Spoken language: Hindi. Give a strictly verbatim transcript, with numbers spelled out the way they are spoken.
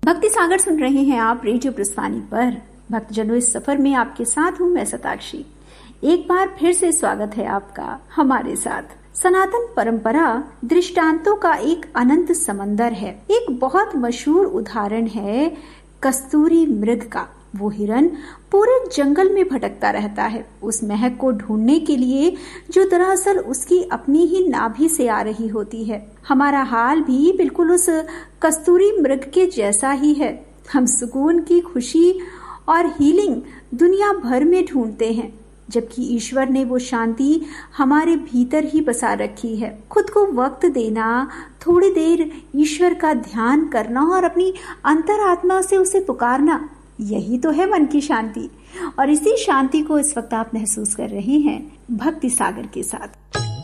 भक्ति सागर सुन रहे हैं आप रेडियो प्रस्थानी पर। भक्तजनों, इस सफर में आपके साथ हूँ मैं सताक्षी। एक बार फिर से स्वागत है आपका हमारे साथ। सनातन परंपरा दृष्टांतों का एक अनंत समंदर है। एक बहुत मशहूर उदाहरण है कस्तूरी मृग का। वो हिरन पूरे जंगल में भटकता रहता है उस महक को ढूंढने के लिए जो दरअसल उसकी अपनी ही नाभि से आ रही होती है। हमारा हाल भी बिल्कुल उस कस्तूरी मृग के जैसा ही है। हम सुकून की खुशी और हीलिंग दुनिया भर में ढूंढते हैं, जबकि ईश्वर ने वो शांति हमारे भीतर ही बसा रखी है। खुद को वक्त देना, थोड़ी देर ईश्वर का ध्यान करना और अपनी अंतरात्मा से उसे पुकारना, यही तो है मन की शांति। और इसी शांति को इस वक्त आप महसूस कर रहे हैं भक्ति सागर के साथ।